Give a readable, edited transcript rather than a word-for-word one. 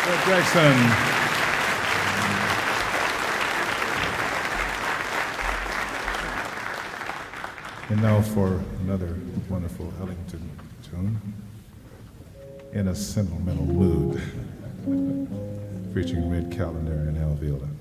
Fred Jackson. And now for another wonderful Ellington tune, In a Sentimental Mood, featuring Red Callender and Al Viola.